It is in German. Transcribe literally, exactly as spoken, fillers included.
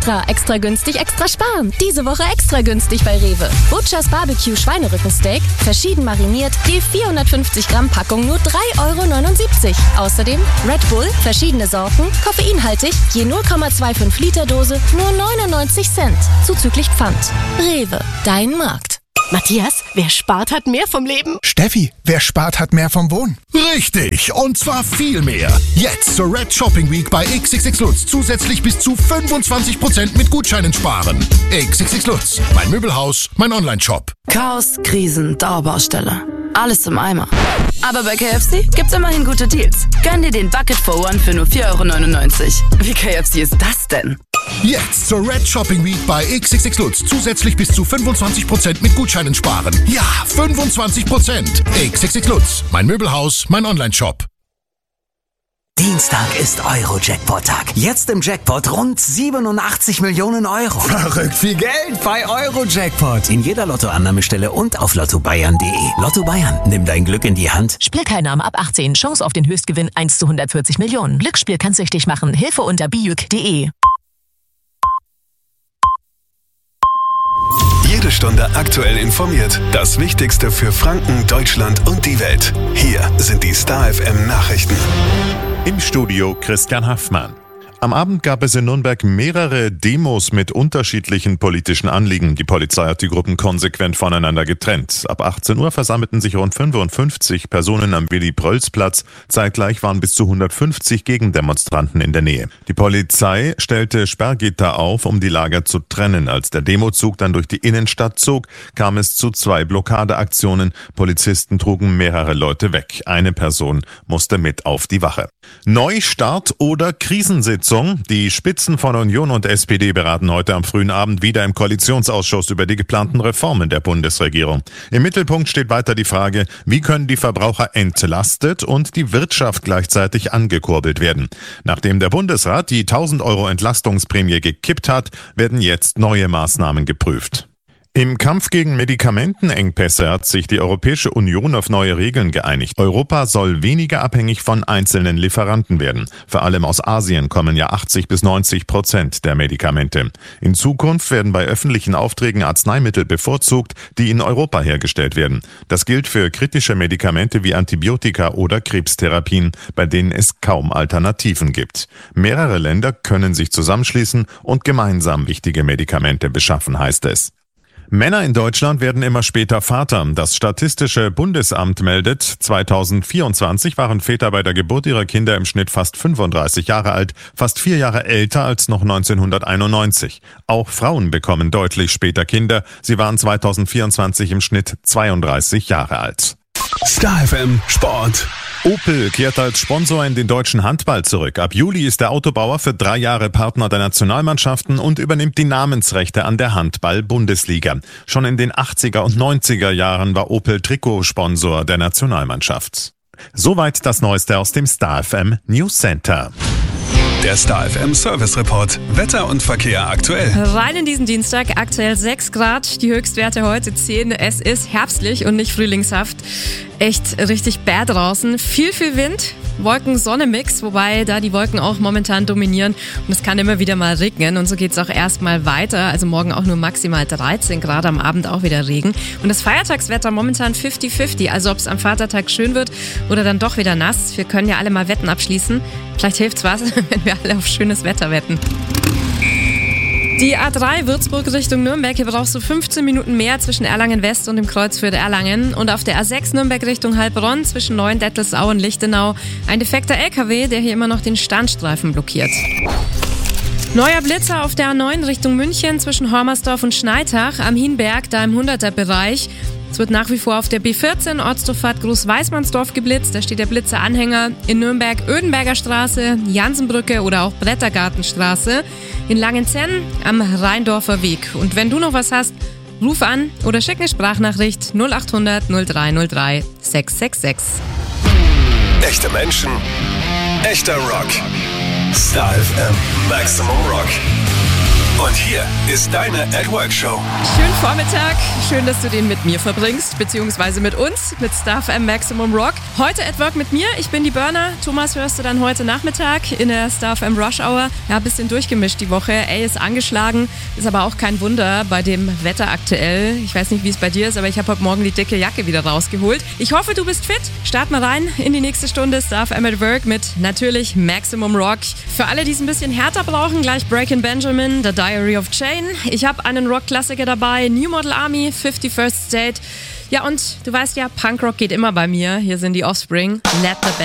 Extra, extra günstig, extra sparen. Diese Woche extra günstig bei Rewe. Butchers Barbecue Schweinerückensteak, verschieden mariniert, je vierhundertfünfzig Gramm Packung nur drei Euro neunundsiebzig. Außerdem Red Bull, verschiedene Sorten, koffeinhaltig, je null Komma fünfundzwanzig Liter Dose, nur neunundneunzig Cent. Zuzüglich Pfand. Rewe, dein Markt. Matthias, wer spart, hat mehr vom Leben. Steffi, wer spart, hat mehr vom Wohnen. Richtig, und zwar viel mehr. Jetzt zur Red Shopping Week bei X X X Lutz zusätzlich bis zu fünfundzwanzig Prozent mit Gutscheinen sparen. X X X Lutz, mein Möbelhaus, mein Online-Shop. Chaos, Krisen, Dauerbaustelle. Alles im Eimer. Aber bei K F C gibt's immerhin gute Deals. Gönn dir den Bucket for One für nur vier Euro neunundneunzig. Wie K F C ist das denn? Jetzt zur Red Shopping Week bei X X X Lutz zusätzlich bis zu fünfundzwanzig Prozent mit Gutscheinen sparen. Ja, fünfundzwanzig Prozent. X X X Lutz, mein Möbelhaus, mein Online-Shop. Dienstag ist Euro-Jackpot-Tag. Jetzt im Jackpot rund siebenundachtzig Millionen Euro. Verrückt viel Geld bei Euro-Jackpot. In jeder Lottoannahmestelle und auf lotto bayern punkt de. Lotto Bayern, nimm dein Glück in die Hand. Spielteilnahme ab achtzehn. Chance auf den Höchstgewinn eins zu hundertvierzig Millionen. Glücksspiel kann süchtig machen. Hilfe unter bijuk punkt de. Jede Stunde aktuell informiert. Das Wichtigste für Franken, Deutschland und die Welt. Hier sind die Star F M Nachrichten. Im Studio Christian Haffmann. Am Abend gab es in Nürnberg mehrere Demos mit unterschiedlichen politischen Anliegen. Die Polizei hat die Gruppen konsequent voneinander getrennt. Ab achtzehn Uhr versammelten sich rund fünfundfünfzig Personen am Willy-Prölß-Platz. Zeitgleich waren bis zu hundertfünfzig Gegendemonstranten in der Nähe. Die Polizei stellte Sperrgitter auf, um die Lager zu trennen. Als der Demozug dann durch die Innenstadt zog, kam es zu zwei Blockadeaktionen. Polizisten trugen mehrere Leute weg. Eine Person musste mit auf die Wache. Neustart oder Krisensitzung? Die Spitzen von Union und S P D beraten heute am frühen Abend wieder im Koalitionsausschuss über die geplanten Reformen der Bundesregierung. Im Mittelpunkt steht weiter die Frage, wie können die Verbraucher entlastet und die Wirtschaft gleichzeitig angekurbelt werden. Nachdem der Bundesrat die tausend Euro Entlastungsprämie gekippt hat, werden jetzt neue Maßnahmen geprüft. Im Kampf gegen Medikamentenengpässe hat sich die Europäische Union auf neue Regeln geeinigt. Europa soll weniger abhängig von einzelnen Lieferanten werden. Vor allem aus Asien kommen ja achtzig bis neunzig Prozent der Medikamente. In Zukunft werden bei öffentlichen Aufträgen Arzneimittel bevorzugt, die in Europa hergestellt werden. Das gilt für kritische Medikamente wie Antibiotika oder Krebstherapien, bei denen es kaum Alternativen gibt. Mehrere Länder können sich zusammenschließen und gemeinsam wichtige Medikamente beschaffen, heißt es. Männer in Deutschland werden immer später Vater. Das Statistische Bundesamt meldet, zweitausendvierundzwanzig waren Väter bei der Geburt ihrer Kinder im Schnitt fast fünfunddreißig Jahre alt, fast vier Jahre älter als noch neunzehnhunderteinundneunzig. Auch Frauen bekommen deutlich später Kinder. Sie waren zweitausendvierundzwanzig im Schnitt zweiunddreißig Jahre alt. Star F M Sport. Opel kehrt als Sponsor in den deutschen Handball zurück. Ab Juli ist der Autobauer für drei Jahre Partner der Nationalmannschaften und übernimmt die Namensrechte an der Handball-Bundesliga. Schon in den achtziger und neunziger Jahren war Opel Trikotsponsor der Nationalmannschaft. Soweit das Neueste aus dem Star F M News Center. Der Star F M Service Report. Wetter und Verkehr aktuell. Rein in diesen Dienstag, aktuell sechs Grad, die Höchstwerte heute zehn. Es ist herbstlich und nicht frühlingshaft. Echt richtig bad draußen. Viel, viel Wind, Wolken-Sonne-Mix, wobei da die Wolken auch momentan dominieren und es kann immer wieder mal regnen und so geht es auch erstmal weiter. Also morgen auch nur maximal dreizehn Grad, am Abend auch wieder Regen. Und das Feiertagswetter momentan fünfzig fünfzig, also ob es am Vatertag schön wird oder dann doch wieder nass. Wir können ja alle mal Wetten abschließen. Vielleicht hilft's was, wenn wir alle auf schönes Wetter wetten. Die A drei Würzburg Richtung Nürnberg, hier brauchst du fünfzehn Minuten mehr zwischen Erlangen West und dem Kreuz für Erlangen. Und auf der A sechs Nürnberg Richtung Heilbronn zwischen Neuendettelsau und Lichtenau ein defekter L K W, der hier immer noch den Standstreifen blockiert. Neuer Blitzer auf der A neun Richtung München zwischen Hormersdorf und Schneitach am Hienberg, da im hunderter-Bereich. Es wird nach wie vor auf der B vierzehn Ortsdurchfahrt Großweißmannsdorf geblitzt. Da steht der Blitzeranhänger in Nürnberg Ödenberger Straße, Jansenbrücke oder auch Brettergartenstraße. In Langenzenn am Rheindorfer Weg. Und wenn du noch was hast, ruf an oder schick eine Sprachnachricht null acht hundert null drei null drei sechs sechs sechs. Echte Menschen, echter Rock. Star F M Maximum Rock. Und hier ist deine At Work Show. Schönen Vormittag, schön, dass du den mit mir verbringst, beziehungsweise mit uns, mit Star F M Maximum Rock. Heute At Work mit mir, ich bin die Burner. Thomas hörst du dann heute Nachmittag in der Star F M Rush Hour. Ja, ein bisschen durchgemischt die Woche. Ey, ist angeschlagen, ist aber auch kein Wunder bei dem Wetter aktuell. Ich weiß nicht, wie es bei dir ist, aber ich habe heute Morgen die dicke Jacke wieder rausgeholt. Ich hoffe, du bist fit. Start mal rein in die nächste Stunde Star F M At Work mit natürlich Maximum Rock. Für alle, die es ein bisschen härter brauchen, gleich Breaking Benjamin, The Diary of Jane. Ich habe einen Rock-Klassiker dabei, New Model Army, fifty-first State. Ja, und du weißt ja, Punkrock geht immer bei mir. Hier sind die Offspring. Let the